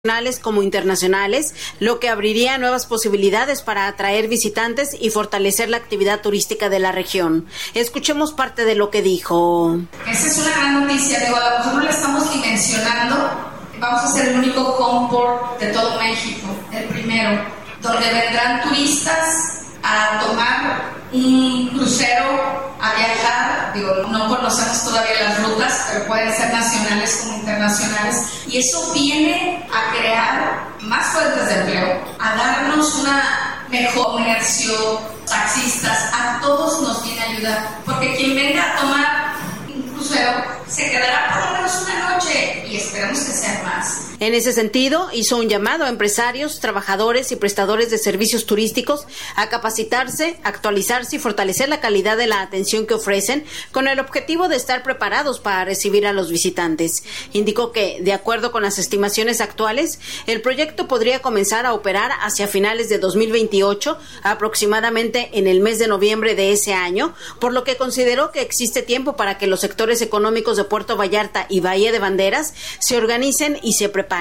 nacionales como internacionales, lo que abriría nuevas posibilidades para atraer visitantes y fortalecer la actividad turística de la región. Escuchemos parte de lo que dijo. Esa es una gran noticia, a lo mejor no la estamos dimensionando. Vamos a ser el único home port de todo México, el primero, donde vendrán turistas a tomar un crucero, a viajar. No conocemos todavía las rutas, pero pueden ser nacionales como internacionales, y eso viene a crear más fuentes de empleo, a darnos una mejor comercio, taxistas, a todos nos viene a ayudar, porque quien venga a tomar un crucero se quedará por lo menos una noche y esperamos que sean más. En ese sentido, hizo un llamado a empresarios, trabajadores y prestadores de servicios turísticos a capacitarse, actualizarse y fortalecer la calidad de la atención que ofrecen con el objetivo de estar preparados para recibir a los visitantes. Indicó que, de acuerdo con las estimaciones actuales, el proyecto podría comenzar a operar hacia finales de 2028, aproximadamente en el mes de noviembre de ese año, por lo que consideró que existe tiempo para que los sectores económicos de Puerto Vallarta y Bahía de Banderas se organicen y se preparen.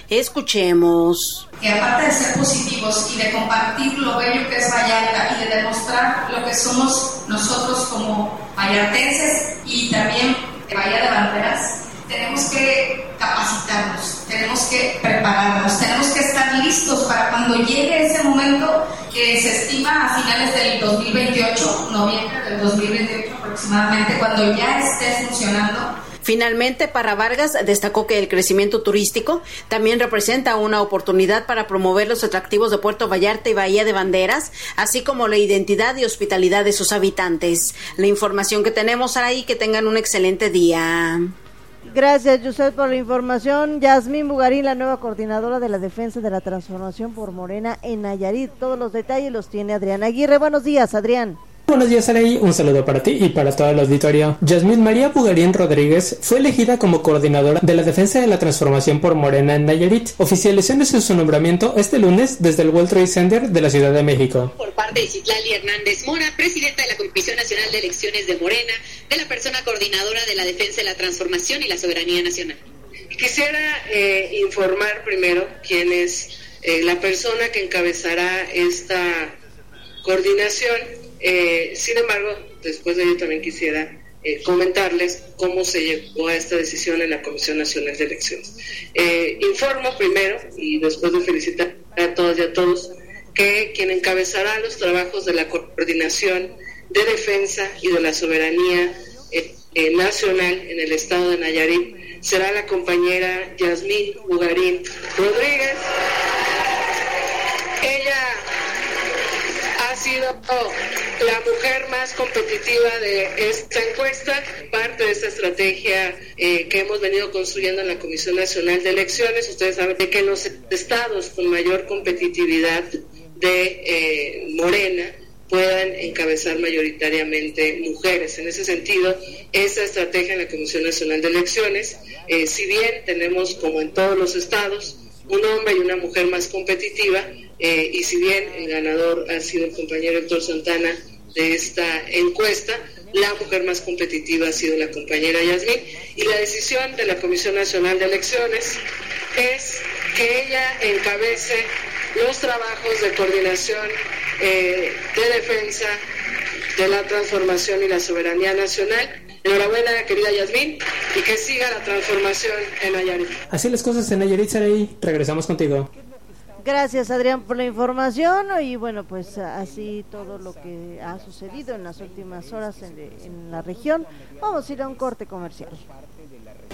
Escuchemos. Que aparte de ser positivos y de compartir lo bello que es Vallarta y de demostrar lo que somos nosotros como vallartenses y también Bahía de Banderas, tenemos que capacitarnos, tenemos que prepararnos, tenemos que estar listos para cuando llegue ese momento que se estima a finales del 2028, noviembre del 2028 aproximadamente, cuando ya esté funcionando. Finalmente, Parra Vargas destacó que el crecimiento turístico también representa una oportunidad para promover los atractivos de Puerto Vallarta y Bahía de Banderas, así como la identidad y hospitalidad de sus habitantes. La información que tenemos ahí, que tengan un excelente día. Gracias, Yusef, por la información. Yasmín Bugarín, la nueva coordinadora de la Defensa de la Transformación por Morena en Nayarit. Todos los detalles los tiene Adrián Aguirre. Buenos días, Adrián. Buenos días, Araí. Un saludo para ti y para todo el auditorio. Yasmín María Bugarín Rodríguez fue elegida como coordinadora de la Defensa de la Transformación por Morena en Nayarit, oficializándose su nombramiento este lunes desde el World Trade Center de la Ciudad de México. Por parte de Citlali Hernández Mora, presidenta de la Comisión Nacional de Elecciones de Morena, de la persona coordinadora de la Defensa de la Transformación y la Soberanía Nacional. Quisiera informar primero quién es la persona que encabezará esta coordinación. Sin embargo, después de ello también quisiera comentarles cómo se llegó a esta decisión en la Comisión Nacional de Elecciones. Informo primero, y después de felicitar a todas y a todos, que quien encabezará los trabajos de la coordinación de defensa y de la soberanía nacional en el estado de Nayarit será la compañera Yasmín Bugarín Rodríguez. Ella ha sido la mujer más competitiva de esta encuesta, parte de esta estrategia que hemos venido construyendo en la Comisión Nacional de Elecciones. Ustedes saben que en los estados con mayor competitividad de Morena puedan encabezar mayoritariamente mujeres. En ese sentido, esta estrategia en la Comisión Nacional de Elecciones, si bien tenemos, como en todos los estados, un hombre y una mujer más competitiva, y si bien el ganador ha sido el compañero Héctor Santana de esta encuesta, la mujer más competitiva ha sido la compañera Yasmín, y la decisión de la Comisión Nacional de Elecciones es que ella encabece los trabajos de coordinación de defensa de la transformación y la soberanía nacional. Enhorabuena, querida Yasmín, y que siga la transformación en Nayarit. Así las cosas en Nayarit, Saraí. Regresamos contigo. Gracias, Adrián, por la información. Y bueno, pues así todo lo que ha sucedido en las últimas horas en la región. Vamos a ir a un corte comercial.